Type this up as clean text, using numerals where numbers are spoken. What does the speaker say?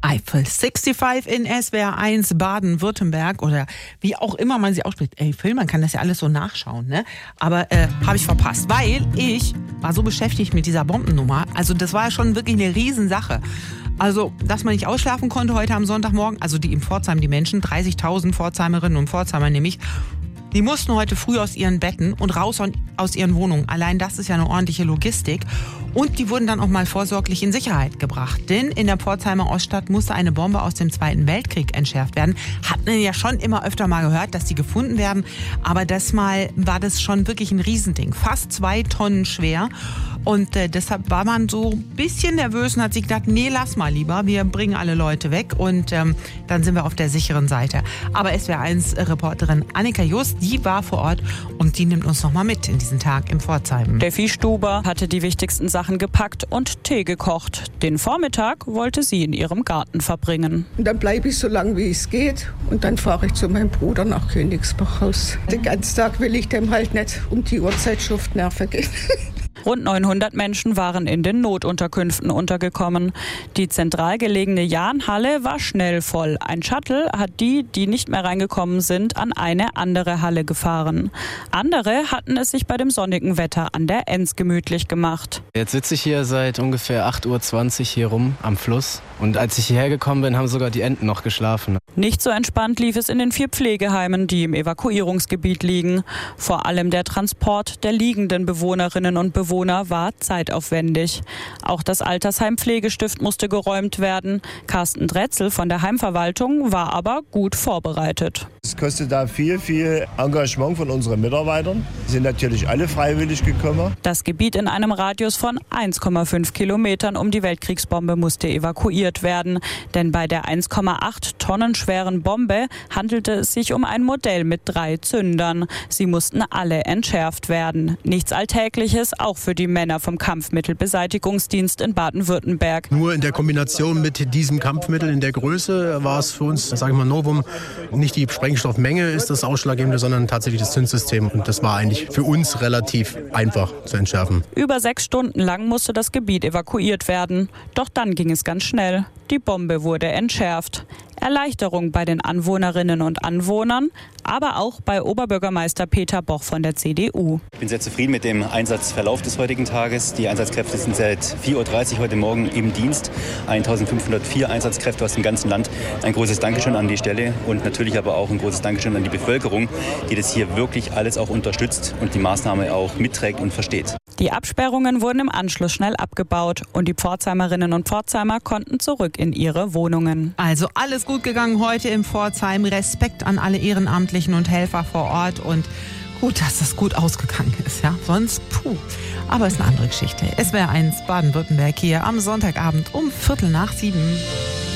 Eiffel 65 in SWR 1 Baden-Württemberg oder wie auch immer man sie ausspricht. Ey, Phil, man kann das ja alles so nachschauen, ne? Aber habe ich verpasst, weil ich war so beschäftigt mit dieser Bombennummer. Also das war ja schon wirklich eine Riesensache. Also, dass man nicht ausschlafen konnte heute am Sonntagmorgen, also die in Pforzheim, die Menschen, 30.000 Pforzheimerinnen und Pforzheimer nämlich, die mussten heute früh aus ihren Betten und raus aus ihren Wohnungen. Allein das ist ja eine ordentliche Logistik. Und die wurden dann auch mal vorsorglich in Sicherheit gebracht. Denn in der Pforzheimer Oststadt musste eine Bombe aus dem Zweiten Weltkrieg entschärft werden. Hat man ja schon immer öfter mal gehört, dass die gefunden werden. Aber das Mal war das schon wirklich ein Riesending. Fast 2 Tonnen schwer. Und deshalb war man so ein bisschen nervös und hat sich gedacht, nee, lass mal lieber. Wir bringen alle Leute weg und dann sind wir auf der sicheren Seite. Aber SWR1-Reporterin Annika Just, die war vor Ort und die nimmt uns nochmal mit in diesen Tag im Pforzheim. Steffi Stuber hatte die wichtigsten Sachen gepackt und Tee gekocht. Den Vormittag wollte sie in ihrem Garten verbringen. Und dann bleibe ich so lange, wie es geht. Und dann fahre ich zu meinem Bruder nach Königsbach raus. Den ganzen Tag will ich dem halt nicht um die Uhrzeit nerven gehen. Rund 900 Menschen waren in den Notunterkünften untergekommen. Die zentral gelegene Jahnhalle war schnell voll. Ein Shuttle hat die nicht mehr reingekommen sind, an eine andere Halle gefahren. Andere hatten es sich bei dem sonnigen Wetter an der Enz gemütlich gemacht. Jetzt sitze ich hier seit ungefähr 8.20 Uhr hier rum am Fluss. Und als ich hierher gekommen bin, haben sogar die Enten noch geschlafen. Nicht so entspannt lief es in den 4 Pflegeheimen, die im Evakuierungsgebiet liegen. Vor allem der Transport der liegenden Bewohnerinnen und Bewohner war zeitaufwendig. Auch das Altersheim Pflegestift musste geräumt werden. Carsten Dretzel von der Heimverwaltung war aber gut vorbereitet. Es kostet da viel Engagement von unseren Mitarbeitern. Die sind natürlich alle freiwillig gekommen. Das Gebiet in einem Radius von 1,5 Kilometern um die Weltkriegsbombe musste evakuiert werden. Denn bei der 1,8 Tonnen schweren Bombe handelte es sich um ein Modell mit 3 Zündern. Sie mussten alle entschärft werden. Nichts Alltägliches, auch für die Männer vom Kampfmittelbeseitigungsdienst in Baden-Württemberg. Nur in der Kombination mit diesem Kampfmittel in der Größe war es für uns, sage ich mal, Novum. Nicht die Sprengstoffmenge ist das Ausschlaggebende, sondern tatsächlich das Zündsystem. Und das war eigentlich für uns relativ einfach zu entschärfen. Über 6 Stunden lang musste das Gebiet evakuiert werden. Doch dann ging es ganz schnell. Die Bombe wurde entschärft. Erleichterung bei den Anwohnerinnen und Anwohnern, aber auch bei Oberbürgermeister Peter Boch von der CDU. Ich bin sehr zufrieden mit dem Einsatzverlauf des heutigen Tages. Die Einsatzkräfte sind seit 4.30 Uhr heute Morgen im Dienst. 1.504 Einsatzkräfte aus dem ganzen Land. Ein großes Dankeschön an die Stelle und natürlich aber auch ein großes Dankeschön an die Bevölkerung, die das hier wirklich alles auch unterstützt und die Maßnahme auch mitträgt und versteht. Die Absperrungen wurden im Anschluss schnell abgebaut und die Pforzheimerinnen und Pforzheimer konnten zurück in ihre Wohnungen. Also alles gut gegangen heute in Pforzheim. Respekt an alle Ehrenamtlichen und Helfer vor Ort und gut, dass das gut ausgegangen ist. Ja? Sonst, aber ist eine andere Geschichte. SWR 1 Baden-Württemberg hier am Sonntagabend um 6:45.